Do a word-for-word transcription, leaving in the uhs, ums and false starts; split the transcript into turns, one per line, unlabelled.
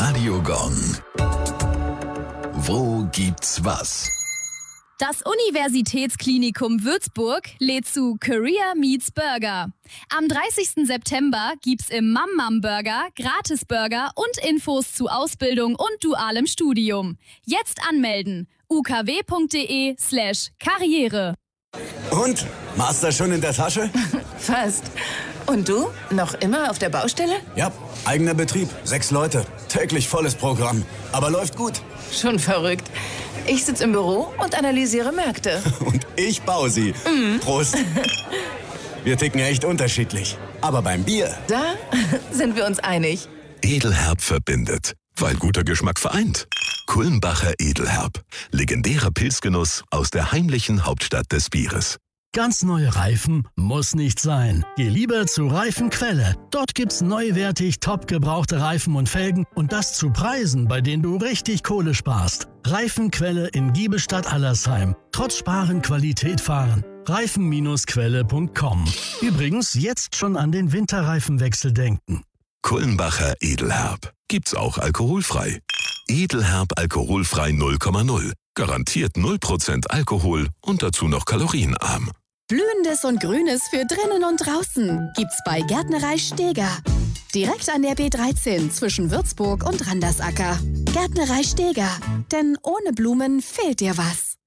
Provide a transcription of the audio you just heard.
Radio Gong. Wo gibt's was?
Das Universitätsklinikum Würzburg lädt zu Career Meets Burger. Am dreißigsten September gibt's im Mam Mam Burger Gratis-Burger und Infos zu Ausbildung und dualem Studium. Jetzt anmelden. ukw.de slash Karriere.
Und? Master schon in der Tasche?
Fast. Und du? Noch immer auf der Baustelle?
Ja, eigener Betrieb. Sechs Leute. Täglich volles Programm. Aber läuft gut.
Schon verrückt. Ich sitze im Büro und analysiere Märkte.
Und ich baue sie. Mhm. Prost. Wir ticken echt unterschiedlich. Aber beim Bier...
Da sind wir uns einig.
Edelherb verbindet, weil guter Geschmack vereint. Kulmbacher Edelherb. Legendärer Pilzgenuss aus der heimlichen Hauptstadt des Bieres.
Ganz neue Reifen muss nicht sein. Geh lieber zu Reifenquelle. Dort gibt's neuwertig top gebrauchte Reifen und Felgen und das zu Preisen, bei denen du richtig Kohle sparst. Reifenquelle in Giebelstadt-Allersheim. Trotz Sparen Qualität fahren. Reifen Quelle punkt com. Übrigens jetzt schon an den Winterreifenwechsel denken.
Kulmbacher Edelherb. Gibt's auch alkoholfrei. Edelherb alkoholfrei null Komma null. Garantiert null Prozent Alkohol und dazu noch kalorienarm.
Blühendes und Grünes für drinnen und draußen gibt's bei Gärtnerei Steger. Direkt an der B dreizehn zwischen Würzburg und Randersacker. Gärtnerei Steger. Denn ohne Blumen fehlt dir was.